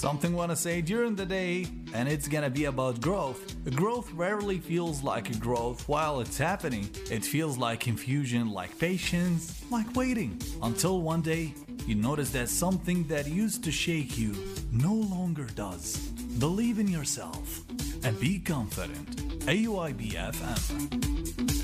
Something wanna say during the day, and it's gonna be about growth. Growth rarely feels like a growth while it's happening. It feels like confusion, like patience, like waiting. Until one day, you notice that something that used to shake you no longer does. Believe in yourself and be confident. AUIB FM.